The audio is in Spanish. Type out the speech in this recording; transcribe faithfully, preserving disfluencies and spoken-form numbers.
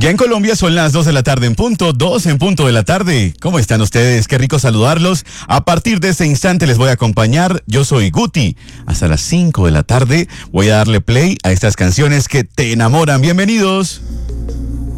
Ya en Colombia son las dos de la tarde en punto, dos en punto de la tarde. ¿Cómo están ustedes? Qué rico saludarlos. A partir de este instante les voy a acompañar. Yo soy Guti. Hasta las cinco de la tarde voy a darle play a estas canciones que te enamoran. Bienvenidos.